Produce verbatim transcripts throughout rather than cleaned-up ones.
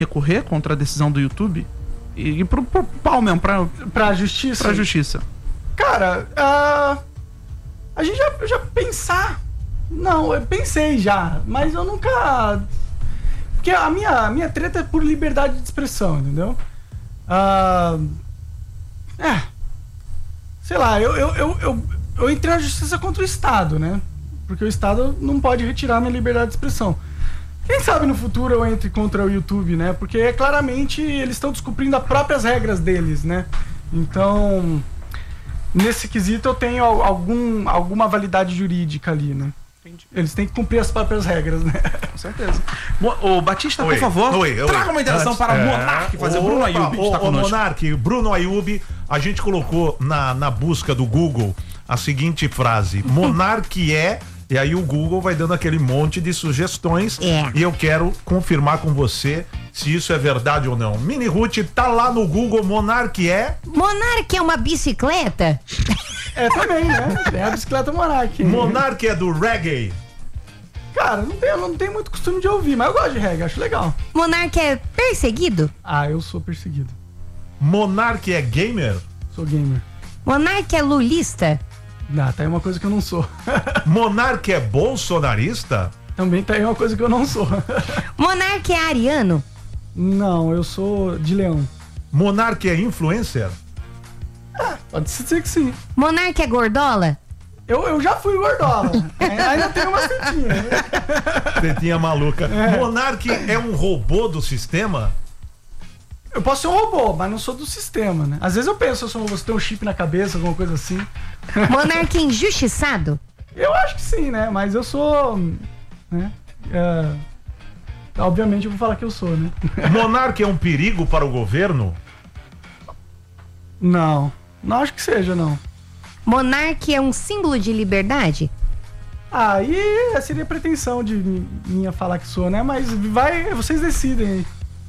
recorrer contra a decisão do YouTube? E, e pro, pro pau mesmo, pra, pra justiça? Pra justiça. Cara, uh, a gente já, já pensar... Não, eu pensei já, mas eu nunca... Porque a minha, a minha treta é por liberdade de expressão, entendeu? Uh, é... Sei lá, eu, eu, eu, eu, eu entrei na justiça contra o Estado, né? Porque o Estado não pode retirar minha liberdade de expressão. Quem sabe no futuro eu entre contra o YouTube, né? Porque é, claramente eles estão descumprindo as próprias regras deles, né? Então, nesse quesito eu tenho algum, alguma validade jurídica ali, né? Entendi. Eles têm que cumprir as próprias regras, né? Com certeza. Ô, Batista, oi, por favor, oi, oi. traga uma interação para é, Monark, fazer o Bruno Ayub. Ô, ô Monark, Bruno Ayub, a gente colocou na, na busca do Google a seguinte frase: Monark é... E aí o Google vai dando aquele monte de sugestões é. E eu quero confirmar com você se isso é verdade ou não. Mini Ruth, tá lá no Google, Monark é... Monark é uma bicicleta? É também, né? É a bicicleta Monark. Monark é do reggae? Cara, não tenho, não tenho muito costume de ouvir, mas eu gosto de reggae, acho legal. Monark é perseguido? Ah, eu sou perseguido. Monark é gamer? Sou gamer. Monark é lulista? Ah, tá aí uma coisa que eu não sou. Monark é bolsonarista? Também tá aí uma coisa que eu não sou. Monark é ariano? Não, eu sou de leão. Monark é influencer? Ah, pode ser que sim. Monark é gordola? Eu, eu já fui gordola. Ainda tenho uma tetinha. Tetinha maluca. É. Monark é um robô do sistema? Eu posso ser um robô, mas não sou do sistema, né? Às vezes eu penso, eu sou um robô, você tem um chip na cabeça, alguma coisa assim. Monark é injustiçado? Eu acho que sim, né? Mas eu sou... Né? É... Obviamente eu vou falar que eu sou, né? Monark é um perigo para o governo? Não. Não acho que seja, não. Monark é um símbolo de liberdade? Aí seria pretensão de minha falar que sou, né? Mas vai, vocês decidem aí.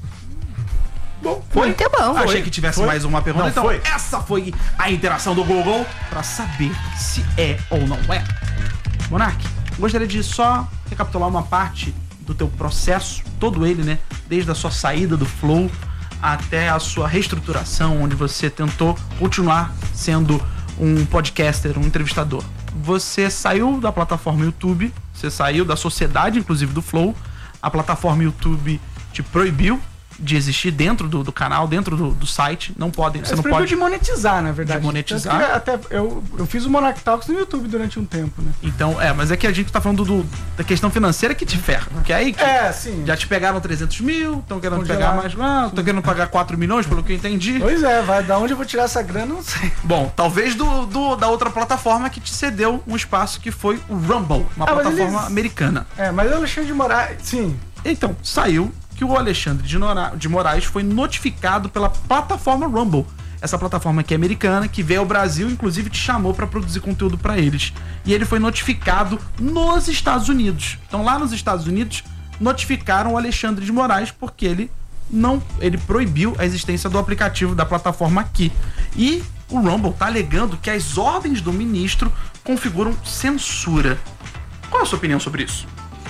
Bom, foi? Muito bom. Achei foi. que tivesse foi? mais uma pergunta. Não, então, foi. essa foi a interação do Google para saber se é ou não é. Monark, gostaria de só recapitular uma parte do teu processo, todo ele, né? Desde a sua saída do Flow até a sua reestruturação, onde você tentou continuar sendo um podcaster, um entrevistador. Você saiu da plataforma YouTube, você saiu da sociedade, inclusive do Flow. A plataforma YouTube te proibiu de existir dentro do, do canal, dentro do, do site. Não pode, você não pode de monetizar, na verdade. De monetizar. Até eu, eu fiz o Monark Talks no YouTube durante um tempo, né? Então, é, mas é que a gente tá falando do, da questão financeira que te ferra. Porque aí que é, sim. Já te pegaram trezentos mil, estão querendo Congelar. pegar mais. Ah, estão querendo pagar quatro milhões, pelo que eu entendi. Pois é, vai, da onde eu vou tirar essa grana, não sei. Bom, talvez do, do, da outra plataforma que te cedeu um espaço, que foi o Rumble, uma ah, plataforma eles... americana. É, mas o Alexandre de Moraes, sim. Então, saiu que o Alexandre de, Nora, de Moraes foi notificado pela plataforma Rumble. Essa plataforma que é americana, que veio ao Brasil, inclusive te chamou para produzir conteúdo para eles. E ele foi notificado nos Estados Unidos. Então lá nos Estados Unidos notificaram o Alexandre de Moraes porque ele não, ele proibiu a existência do aplicativo da plataforma aqui. E o Rumble tá alegando que as ordens do ministro configuram censura. Qual é a sua opinião sobre isso?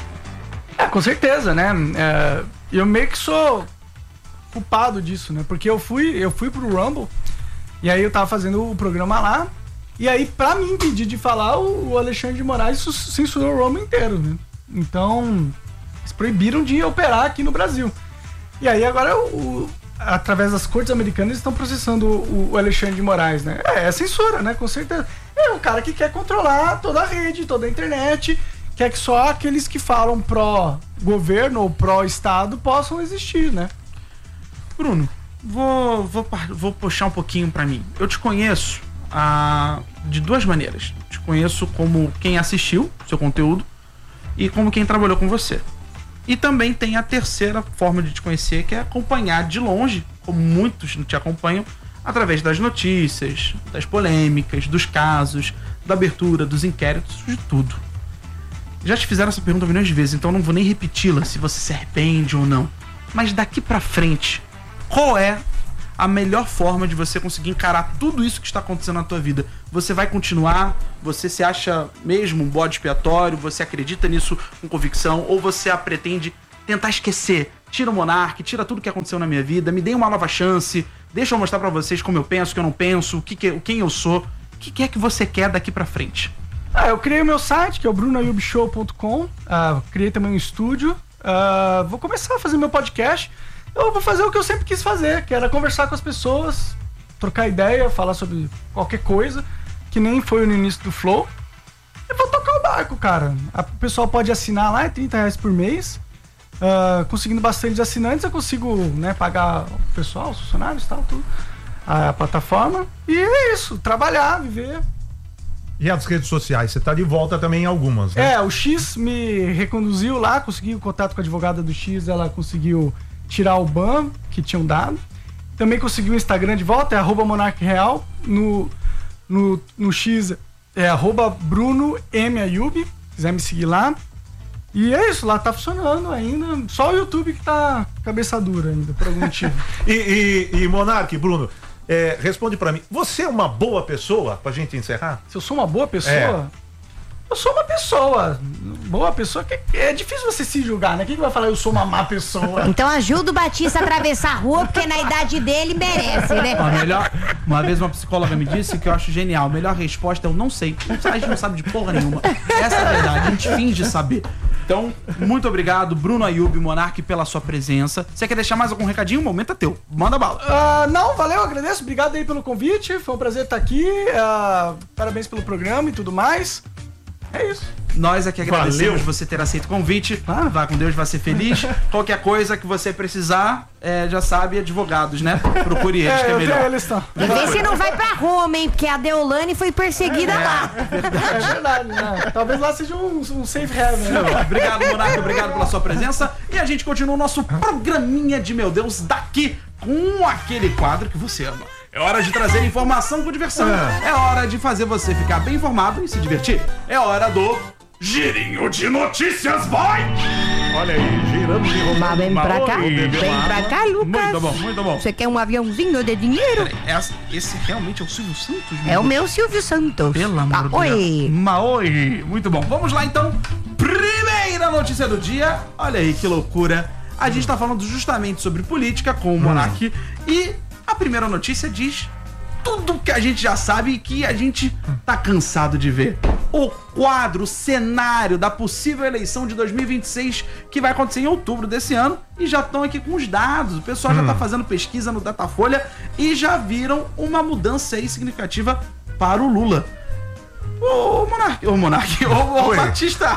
É, com certeza, né? É, eu meio que sou culpado disso, né? Porque eu fui, eu fui pro Rumble e aí eu tava fazendo o programa lá e aí pra me impedir de falar, o Alexandre de Moraes censurou o Rumble inteiro, né? Então, eles proibiram de operar aqui no Brasil. E aí agora, o, através das cortes americanas, eles estão processando o, o Alexandre de Moraes, né? É, é censura, né? Com certeza. É um cara que quer controlar toda a rede, toda a internet, quer que só aqueles que falam pró-governo ou pró-estado possam existir, né? Bruno, vou, vou, vou puxar um pouquinho pra mim. Eu te conheço ah, de duas maneiras. Te conheço como quem assistiu seu conteúdo e como quem trabalhou com você. E também tem a terceira forma de te conhecer, que é acompanhar de longe, como muitos te acompanham, através das notícias, das polêmicas, dos casos, da abertura, dos inquéritos, de tudo. Já te fizeram essa pergunta milhões de vezes, então não vou nem repeti-la, se você se arrepende ou não. Mas daqui pra frente, qual é a melhor forma de você conseguir encarar tudo isso que está acontecendo na tua vida? Você vai continuar? Você se acha mesmo um bode expiatório? Você acredita nisso com convicção? Ou você a pretende tentar esquecer, tira o Monark, tira tudo que aconteceu na minha vida, me dê uma nova chance, deixa eu mostrar pra vocês como eu penso, o que eu não penso, o que, que quem eu sou, o que, que é que você quer daqui pra frente. Ah, eu criei o meu site, que é o bruno ayub show ponto com, uh, criei também um estúdio, uh, vou começar a fazer meu podcast, eu vou fazer o que eu sempre quis fazer, que era conversar com as pessoas, trocar ideia, falar sobre qualquer coisa, que nem foi no início do Flow. Eu vou tocar o barco, cara. O pessoal pode assinar lá, é trinta reais por mês. Uh, conseguindo bastante assinantes, eu consigo, né, pagar o pessoal, os funcionários e tal, tudo, a, a plataforma. E é isso, trabalhar, viver. E as redes sociais, você tá de volta também em algumas, né? É, o X me reconduziu lá, consegui o contato com a advogada do X, ela conseguiu tirar o ban que tinham dado. Também consegui o Instagram de volta, é arroba Monark Real. No, no, no X é arroba Bruno M. Ayub, se quiser me seguir lá. E é isso, lá tá funcionando ainda. Só o YouTube que tá cabeça dura ainda, por algum motivo. e, e, e Monark, Bruno, é, responde pra mim. Você é uma boa pessoa, pra gente encerrar? Se eu sou uma boa pessoa? É. Eu sou uma pessoa. Boa pessoa. Que é difícil você se julgar, né? Quem que vai falar eu sou uma má pessoa? Então ajuda o Batista a atravessar a rua, porque na idade dele merece, né? Ó, melhor, uma vez uma psicóloga me disse que eu acho genial. A melhor resposta é eu não sei. A gente não sabe de porra nenhuma. Essa é a verdade. A gente finge saber. Então, muito obrigado, Bruno Ayub, Monark, pela sua presença. Você quer deixar mais algum recadinho? O momento é teu. Manda bala. Uh, não, valeu, agradeço. Obrigado aí pelo convite. Foi um prazer estar aqui. Uh, parabéns pelo programa e tudo mais. É isso. Nós aqui agradecemos Valeu. você ter aceito o convite. Ah. Vai com Deus, vai ser feliz. Qualquer coisa que você precisar, é, já sabe, advogados, né? Procure eles, É, que é eu melhor. tenho eles, tá. Vê se não vai pra Roma, hein? Porque a Deolane foi perseguida lá. É verdade, né? Talvez lá seja um, um safe haven, né? Obrigado, Monark, obrigado pela sua presença. E a gente continua o nosso programinha de Meu Deus daqui com aquele quadro que você ama. É hora de trazer informação com diversão. É hora de fazer você ficar bem informado e se divertir. É hora do Girinho de Notícias, vai! Olha aí, girando de Mas vem pra cá, Oi, vem pra cá, Lucas. Muito bom, muito bom. Você quer um aviãozinho de dinheiro? Essa- Esse realmente é o Silvio Santos? É o meu Silvio Santos. Pelo amor Ah, de oi. Deus. Maoi. Muito bom. Vamos lá, então. Primeira notícia do dia. Olha aí que loucura. A gente tá falando justamente sobre política com o Monark. E a primeira notícia diz tudo que a gente já sabe e que a gente tá cansado de ver. O quadro, o cenário da possível eleição de dois mil e vinte e seis que vai acontecer em outubro desse ano. E já estão aqui com os dados. O pessoal já tá fazendo pesquisa no Datafolha e já viram uma mudança aí significativa para o Lula. Ô, Monark, ô, Monark, ô, ô Oi. Batista,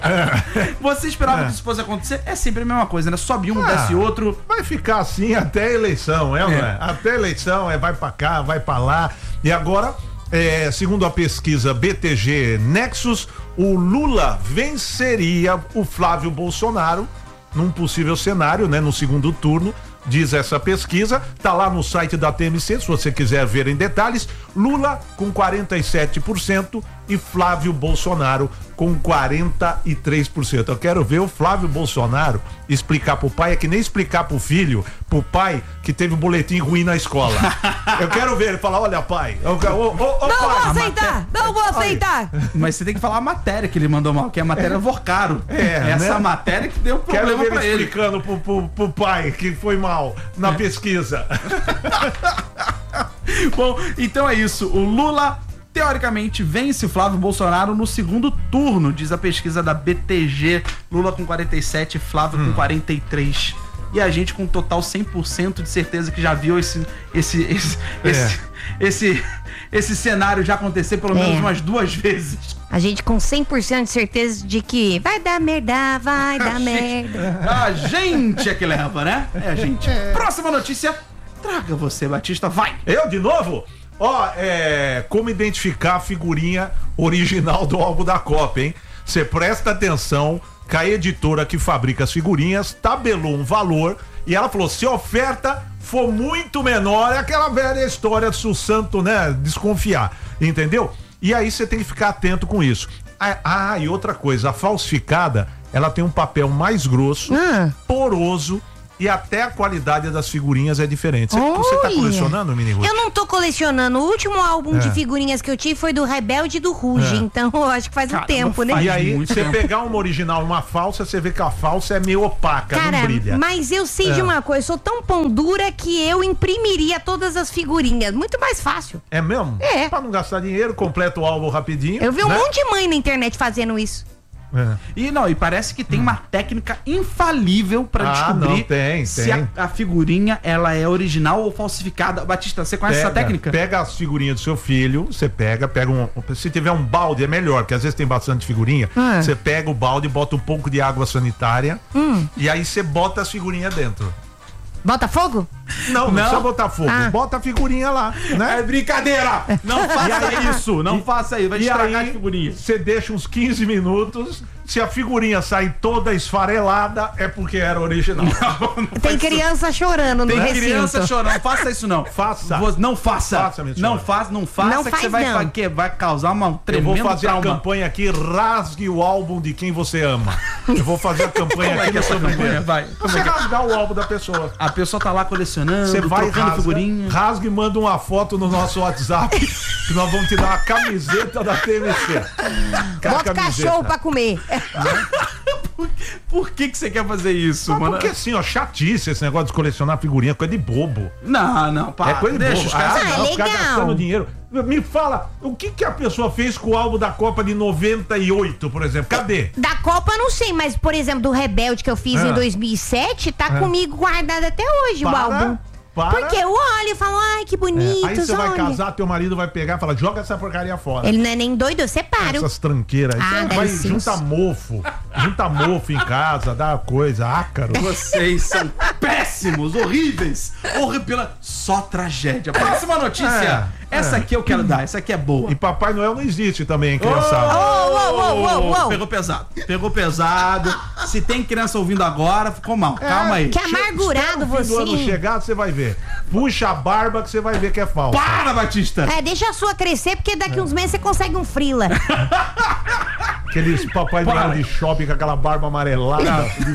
você esperava que isso fosse acontecer? É sempre a mesma coisa, né? Sobe um, Ah. desce outro. Vai ficar assim até a eleição, é, não é? Até a eleição, é vai pra cá, vai pra lá. E agora, é, segundo a pesquisa B T G Nexus, o Lula venceria o Flávio Bolsonaro num possível cenário, né? No segundo turno, diz essa pesquisa, tá lá no site da T M C, se você quiser ver em detalhes. Lula com quarenta e sete por cento e Flávio Bolsonaro com quarenta e três por cento. Eu quero ver o Flávio Bolsonaro explicar pro pai, é que nem explicar pro filho, pro pai que teve um boletim ruim na escola. Eu quero ver ele falar, olha pai, ô, ô, ô, ô, Não vou pai. aceitar! Não vou aceitar! Mas você tem que falar a matéria que ele mandou mal, que é a matéria Vorcaro. É, Essa né? matéria que deu Quero problema ver pra ele ele. explicando pro, pro, pro pai que foi mal na É. pesquisa. Bom, então é isso. O Lula, teoricamente, vence o Flávio Bolsonaro no segundo turno, diz a pesquisa da B T G. Lula com quarenta e sete, Flávio Hum. com quarenta e três. E a gente com total cem por cento de certeza que já viu esse esse esse, É. esse, esse, esse cenário já acontecer pelo menos É. umas duas vezes. A gente com cem por cento de certeza de que vai dar merda, vai dar merda. A gente é que leva, né? É a gente. Próxima notícia. Traga você, Batista, vai! Eu de novo? Ó, é. Como identificar a figurinha original do álbum da Copa, hein? Você presta atenção que a editora que fabrica as figurinhas tabelou um valor e ela falou: se a oferta for muito menor, é aquela velha história se o santo, né, desconfiar, entendeu? E aí você tem que ficar atento com isso. Ah, ah, e outra coisa, a falsificada, ela tem um papel mais grosso, Ah. poroso E até a qualidade das figurinhas é diferente. Você, você tá colecionando, Mini Ruth? Eu não tô colecionando. O último álbum É. de figurinhas que eu tive foi do Rebelde e do Ruge. É. Então eu acho que faz um Caramba, tempo, né? faz E aí, muito você tempo. pegar uma original e uma falsa, você vê que a falsa é meio opaca, Cara, não brilha. mas eu sei de uma coisa, eu sou tão pão dura que eu imprimiria todas as figurinhas. Muito mais fácil. É mesmo? É. Pra não gastar dinheiro, completa o álbum rapidinho. Eu vi um né? monte de mãe na internet fazendo isso. É. E não, e parece que tem uma técnica infalível pra Ah, descobrir não, tem, se tem. A, a figurinha ela é original ou falsificada. Batista, você conhece essa técnica? Pega as figurinhas do seu filho, você pega, pega um. Se tiver um balde, é melhor, porque às vezes tem bastante figurinha. Ah. Você pega o balde, bota um pouco de água sanitária Hum. e aí você bota as figurinhas dentro. Bota fogo? Não, não, Não. precisa botar fogo. Ah. Bota a figurinha lá, né? É brincadeira! Não faça isso! Não E- faça isso, vai E estragar aí, as figurinhas. você deixa uns quinze minutos. Se a figurinha sair toda esfarelada, é porque era original. Tem criança chorando no Tem recinto. criança chorando, não faça isso não. Faça. Vo- Não faça. Faça, minha não senhora. faça, não faça, Não que faz, você vai, não. fa- que vai causar uma Eu tremenda vou fazer trauma. a campanha aqui, rasgue o álbum de quem você ama. Eu vou fazer a campanha Como é aqui que é no essa seu campanha? número. Vai. Você rasgar o álbum da pessoa. A pessoa tá lá colecionando, Você vai, trocando rasga, figurinha. rasga e manda uma foto no nosso WhatsApp que nós vamos te dar uma camiseta da T V C. Bota o cachorro pra comer. Por que que você quer fazer isso, Mas mano? porque assim, ó, chatice esse negócio de colecionar figurinha, coisa de bobo. Não, não, para. É coisa de Deixa bobo. os caras. Ah, não, ficar legal. gastando dinheiro. Me fala, o que que a pessoa fez com o álbum da Copa de noventa e oito, por exemplo? Cadê? Da Copa eu não sei, mas, por exemplo, do Rebelde que eu fiz Ah. em dois mil e sete, tá comigo guardado até hoje o Para, álbum. para. Porque eu olho e falo, ai, que bonito, Aí você vai olha. casar, teu marido vai pegar e fala, joga essa porcaria fora. Ele não é nem doido, eu separo. Essas tranqueiras. Ah, Aí dá vai, licença. junta mofo. Junta mofo em casa, dá coisa, ácaro. Vocês são péssimos, horríveis, horríveis, só tragédia. Próxima notícia. É, essa é. aqui eu quero dar, essa aqui é boa. E Papai Noel não existe também, hein, criançada. Ô, ô, ô, ô, ô. Pegou pesado, pegou pesado. Se tem criança ouvindo agora, ficou mal. Calma aí. Que amargurado Espera o fim do ano você. chegar, você vai ver. Puxa a barba que você vai ver que é falso. Para, Batista. É, deixa a sua crescer, porque daqui uns meses você consegue um frila. Aqueles Papai Para. Noel de shopping com aquela barba amarelada.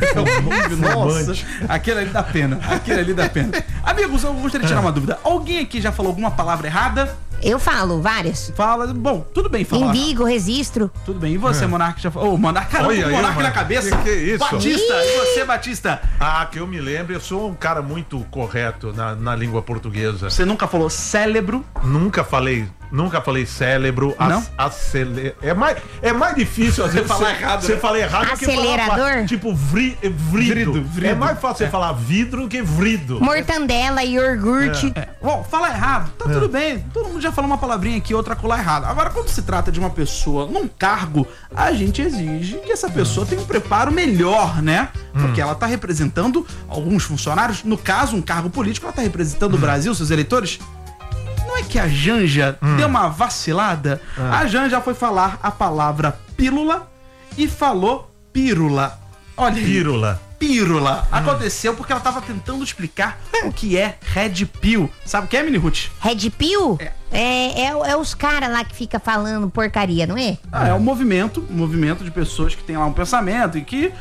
de Nossa, fumante. aquele ali dá pena. Aquele ali dá pena. Amigos, eu gostaria de tirar uma dúvida. Alguém aqui já falou alguma palavra errada? Eu falo, várias. Fala. Bom, tudo bem falar. Envigo, registro. Tudo bem. E você, Monark, já falou? Ô, Monark, caramba, Olha o aí, Monark mano. na cabeça. Que que é isso? Batista, e você, Batista? Ah, que eu me lembro, eu sou um cara muito correto na, na língua portuguesa. Você nunca falou cérebro? Nunca falei, nunca falei cérebro, Não? acele... é mais é mais difícil às vezes falar errado, Você né? falar errado do que falar Acelerador? fa- tipo vri, é, vrido. Vrido, vrido. É mais fácil você falar vidro que vrido. Mortandela, iogurte. É. Bom, falar errado, tá tudo bem. Todo mundo já falou uma palavrinha aqui, outra colar errado. Agora, quando se trata de uma pessoa num cargo, a gente exige que essa pessoa tenha um preparo melhor, né? Porque ela tá representando alguns funcionários. No caso, um cargo político, ela tá representando o Brasil, seus eleitores. Não é que a Janja deu uma vacilada? A Janja foi falar a palavra pílula e falou pírula. Olha aí. Pírula. Pírula. Aconteceu porque ela tava tentando explicar o que é Red Pill. Sabe o que é, Mini Ruth? Red Pill? É. É, é, é os caras lá que fica falando porcaria, não é? Ah, é um movimento, um movimento de pessoas que tem lá um pensamento e que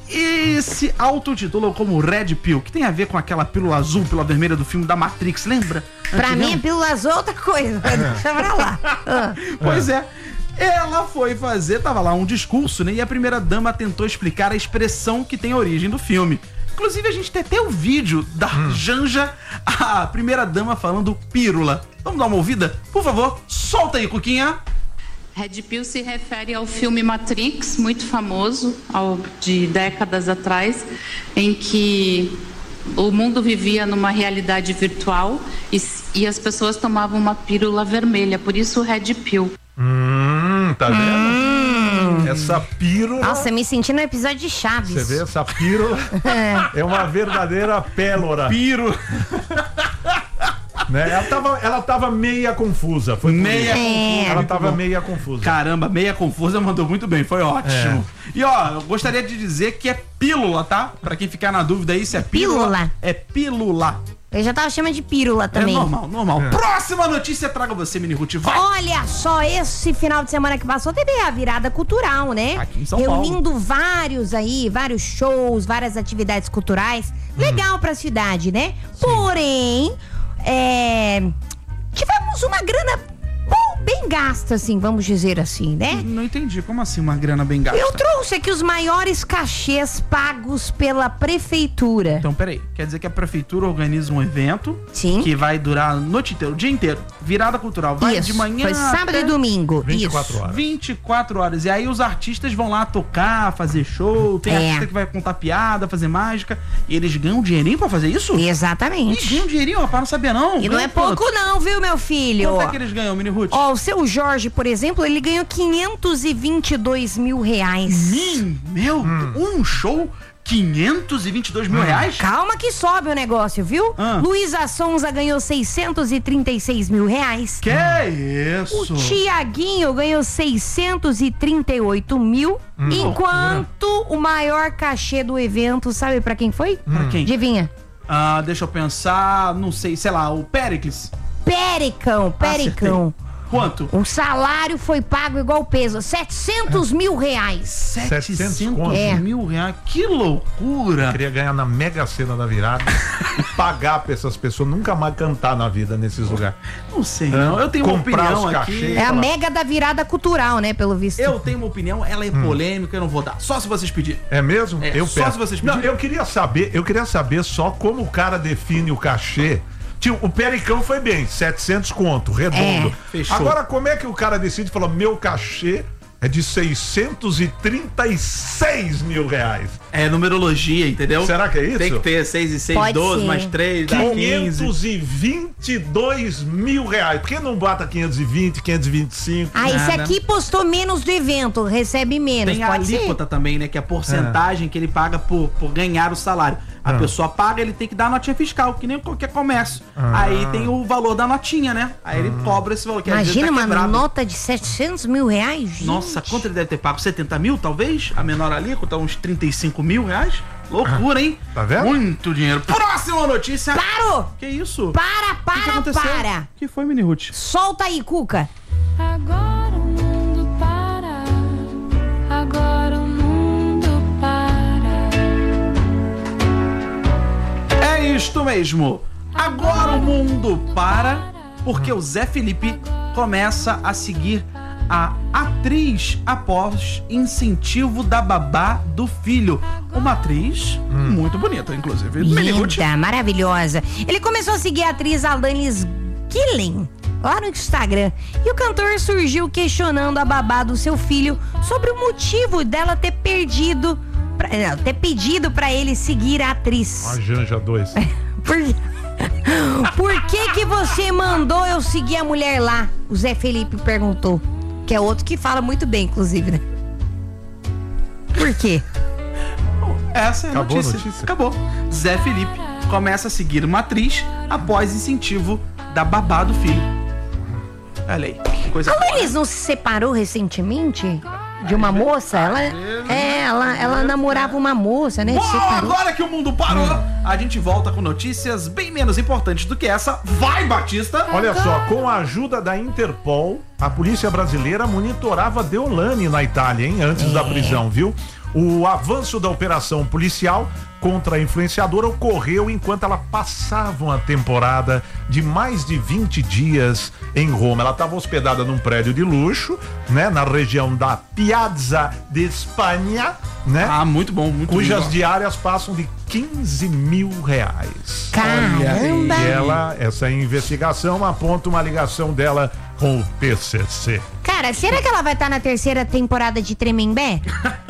e se autotitulam como Red Pill, que tem a ver com aquela pílula azul, pílula vermelha do filme da Matrix, lembra? Pra Antigão? mim, a pílula azul é outra coisa. Deixa pra lá. Ah. Pois é. Ela foi fazer, tava lá um discurso, né? E a primeira dama tentou explicar a expressão que tem a origem do filme. Inclusive, a gente tem até o vídeo da Janja, a primeira dama falando pílula. Vamos dar uma ouvida? Por favor, solta aí, Cuquinha. Red Pill se refere ao filme Matrix, muito famoso, ao, de décadas atrás, em que o mundo vivia numa realidade virtual e, e as pessoas tomavam uma pílula vermelha, por isso o Red Pill. Hum, tá vendo? Essa pílula. Nossa, me senti no episódio de Chaves. Você vê, essa pílula é uma verdadeira pélora. Piro. Né? Ela, tava, ela tava meia confusa. Foi por Meia isso. É. Ela Muito tava bom. meia confusa. Caramba, meia confusa mandou muito bem, foi ótimo. E ó, eu gostaria de dizer que é pílula, tá? Pra quem ficar na dúvida aí se é pílula. Pílula. É pílula. Eu já tava chamando de pílula também. É normal, normal. É. Próxima notícia traga você, Mini Ruth. Vai! Olha só, esse final de semana que passou teve a virada cultural, né? Aqui em São Reunindo Paulo. vários aí, vários shows, várias atividades culturais. Legal pra cidade, né? Porém, é, tivemos uma grana bom, bem gasta, assim, vamos dizer assim, né? Não entendi. Como assim uma grana bem gasta? Eu trouxe aqui os maiores cachês pagos pela prefeitura. Então, peraí. Quer dizer que a prefeitura organiza um evento Sim. que vai durar a noite inteira, o dia inteiro. Virada cultural. Vai Isso, de manhã foi sábado até e domingo. vinte e quatro Isso. horas. vinte e quatro horas. E aí os artistas vão lá tocar, fazer show. Tem É. artista que vai contar piada, fazer mágica. E eles ganham dinheirinho pra fazer isso? E Exatamente. ganham dinheirinho, rapaz, não sabia não. E não é Ganham quanto? pouco não, viu, meu filho? Quanto é que eles ganham, Mini Ruth? Ó, o seu Jorge, por exemplo, ele ganhou quinhentos e vinte e dois mil reais. Mim, meu, um show, quinhentos e vinte e dois mil reais? Calma que sobe o negócio, viu? Ah. Luísa Sonza ganhou seiscentos e trinta e seis mil reais. Que isso? O Tiaguinho ganhou seiscentos e trinta e oito mil. Enquanto o maior cachê do evento, sabe pra quem foi? Pra quem? Adivinha? Ah, deixa eu pensar, não sei, sei lá, o Péricles. Pericão, Pericão. Quanto? O salário foi pago igual peso, setecentos mil reais. setecentos conto. É. mil reais. Que loucura! Queria ganhar na Mega Sena da virada e pagar pra essas pessoas nunca mais cantar na vida nesses lugares. Não sei, não. Eu tenho uma Comprar opinião os aqui. cachês. É a mega da virada cultural, né, pelo visto. Eu tenho uma opinião, ela é polêmica, eu não vou dar. Só se vocês pedirem. É mesmo? É, eu só peço. se vocês Não, pedirem. eu queria saber, eu queria saber só como o cara define o cachê. Tio, o Pericão foi bem, setecentos conto, redondo. É, fechou. Agora, como é que o cara decide e fala, meu cachê é de seiscentos e trinta e seis mil reais? É numerologia, entendeu? Será que é isso? Tem que ter seis e seis, Pode doze, ser. mais três, dá quinze. quinhentos e vinte e dois mil reais. Por que não bota quinhentos e vinte, quinhentos e vinte e cinco? Ah, esse Nada. aqui postou menos do evento, recebe menos, Tem a pode ser? alíquota também, né? Que é a porcentagem que ele paga por, por ganhar o salário. A Ah. pessoa paga, ele tem que dar a notinha fiscal, que nem qualquer comércio. Ah. Aí tem o valor da notinha, né? Aí ele cobra esse valor. Que às vezes Imagina tá uma quebrado. nota de setecentos mil reais, gente. Nossa, quanto ele deve ter pago? setenta mil, talvez? A menor alíquota, uns trinta e cinco mil reais? Loucura, hein? Tá vendo? Muito dinheiro. Próxima notícia. Parou! Que isso? Para, O que para, aconteceu? para! O que foi, Mini Ruth? Solta aí, Cuca. Agora o mundo para, agora o mundo para. É isto mesmo. Agora o mundo para porque o Zé Felipe começa a seguir a atriz após incentivo da babá do filho. Uma atriz muito bonita, inclusive. Mini Ruth. Linda, maravilhosa. Ele começou a seguir a atriz Alanis Gillen lá no Instagram. E o cantor surgiu questionando a babá do seu filho sobre o motivo dela ter perdido, pra, não, ter pedido pra ele seguir a atriz. A Janja dois. Por, Por que que você mandou eu seguir a mulher lá? O Zé Felipe perguntou. Que é outro que fala muito bem, inclusive, né? Por quê? Essa é a Acabou a notícia. notícia? Acabou. Zé Felipe começa a seguir uma atriz após incentivo da babá do filho. Olha aí, que coisa A boa, Alanis né? não se separou recentemente de uma moça? Ela, é, ela, ela namorava uma moça, né? Se Bom, separou. agora que o mundo parou, a gente volta com notícias bem menos importantes do que essa. Vai, Batista! Olha só, com a ajuda da Interpol, a polícia brasileira monitorava Deolane na Itália, hein? Antes da prisão, viu? O avanço da operação policial contra a influenciadora ocorreu enquanto ela passava uma temporada de mais de vinte dias em Roma. Ela estava hospedada num prédio de luxo, né? Na região da Piazza de Espanha, né? Ah, muito bom, muito Cujas lindo. diárias passam de quinze mil reais. Caramba! E ela, essa investigação aponta uma ligação dela com o P C C. Cara, será que ela vai estar na terceira temporada de Tremembé?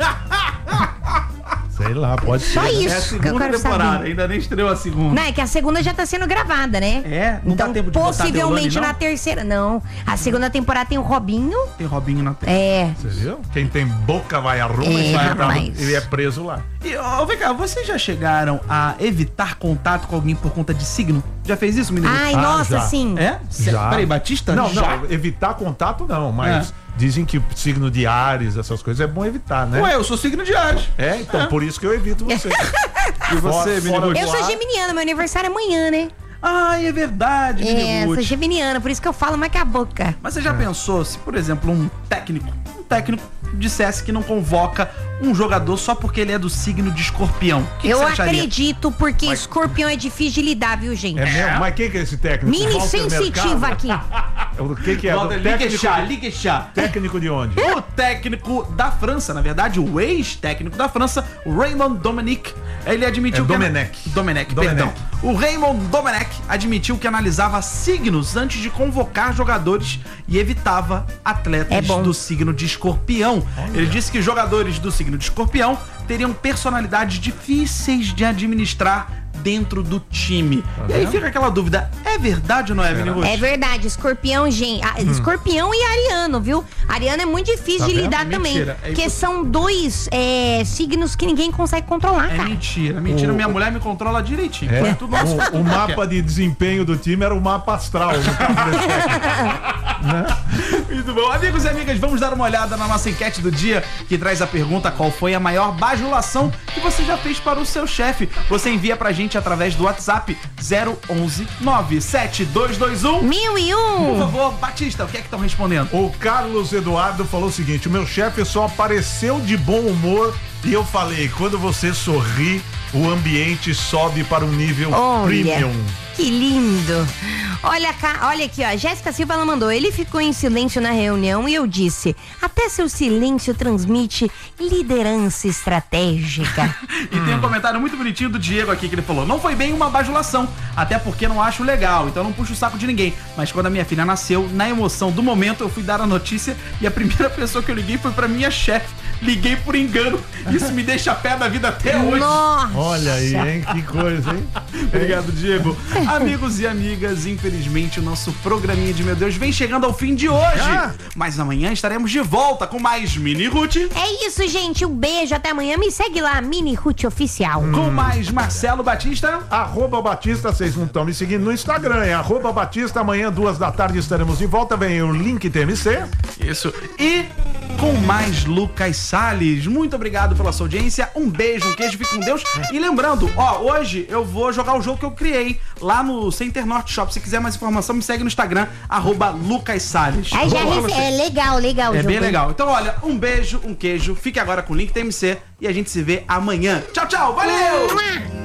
Sei lá, pode ser. Só né? É a isso que eu segunda quero temporada, saber. ainda nem estreou a segunda. Não, é que a segunda já tá sendo gravada, né? É? Não então, dá tempo de botar possivelmente Deolane, não? na terceira. Não. A segunda temporada tem o Robinho. Tem Robinho na tela. É. Você viu? Quem tem boca vai a Roma É, e vai pra- rapaz. ele é preso lá. E, ó, vem cá, vocês já chegaram a evitar contato com alguém por conta de signo? Já fez isso, menino? Ai, Ah, nossa, já. sim. É? Cê- Já. Peraí, Batista? Não, já? não, evitar contato não, mas É. dizem que o signo de Ares, essas coisas, é bom evitar, né? Ué, eu sou signo de Ares. É, então, por isso que eu evito você. E você, Fora- menino? fora- Eu sou Claro. geminiana, meu aniversário é amanhã, né? Ah, é verdade, É, Mini sou Ruth. geminiana, por isso que eu falo mais que a boca. Mas você já pensou se, por exemplo, um técnico, um técnico dissesse que não convoca um jogador só porque ele é do signo de escorpião? O que, que Eu você acharia? acredito, porque escorpião é difícil de lidar, viu, gente? É mesmo? Mas quem que é esse técnico? Mini Walter sensitiva Mercado? aqui. O que que é? Walter, Do ligue técnico, chá, ligue chá. técnico de onde? O técnico da França, na verdade, o ex-técnico da França, o Raymond Domenech, ele admitiu É que... Domenech. Domenech, Domenech. perdão. O Raymond Domenech admitiu que analisava signos antes de convocar jogadores e evitava atletas É bom. do signo de escorpião. Ele disse que jogadores do signo de escorpião teriam personalidades difíceis de administrar dentro do time. E aí fica aquela dúvida, é verdade ou não é, Mini Ruth? É verdade, escorpião, gente. ah, Escorpião e ariano, viu? Ariano é muito difícil Tá de vendo? lidar Mentira. também. É Porque isso- são dois é, signos que ninguém consegue controlar, É cara. mentira, mentira. O- Minha mulher me controla direitinho. É. Põe tudo no nosso- O, o mapa de desempenho do time era o mapa astral. No caso desse técnico. Muito bom. Amigos e amigas, vamos dar uma olhada na nossa enquete do dia, que traz a pergunta: qual foi a maior bajulação que você já fez para o seu chefe? Você envia pra gente através do WhatsApp zero onze nove sete dois dois um. Mil e Por um. favor, Batista, o que é que estão respondendo? O Carlos Eduardo falou o seguinte: o meu chefe só apareceu de bom humor e eu falei, quando você sorri, o ambiente sobe para um nível Olha. premium. Que lindo. Olha cá, olha aqui, ó. Jéssica Silva, ela mandou. Ele ficou em silêncio na reunião e eu disse: até seu silêncio transmite liderança estratégica. E tem um comentário muito bonitinho do Diego aqui que ele falou: não foi bem uma bajulação, até porque não acho legal, então não puxo o saco de ninguém. Mas quando a minha filha nasceu, na emoção do momento, eu fui dar a notícia e a primeira pessoa que eu liguei foi pra minha chefe. Liguei por engano. Isso me deixa a pé da vida até hoje. Nossa. Olha aí, hein? Que coisa, hein? Obrigado, Diego. Amigos e amigas, infelizmente o nosso programinha de Meu Deus vem chegando ao fim de hoje. Ah. Mas amanhã estaremos de volta com mais Mini Ruth, É isso, gente. Um beijo. Até amanhã. Me segue lá, Mini Ruth Oficial. com mais Marcelo Batista. Arroba Batista, vocês não estão me seguindo no Instagram, é arroba Batista, amanhã, duas da tarde, estaremos de volta, vem o link T M C. Isso. E com mais Lucas Salles. Muito obrigado pela sua audiência. Um beijo, um queijo, fique com Deus. E lembrando, ó, hoje eu vou jogar o jogo que eu criei lá no Center Norte Shop. Se quiser mais informação, me segue no Instagram, arroba Lucas Salles. Aí já Boa pra rece- você. é legal, legal. É o bem jogo. legal. Então, olha, um beijo, um queijo. Fique agora com o link T M C e a gente se vê amanhã. Tchau, tchau. Valeu! Mua.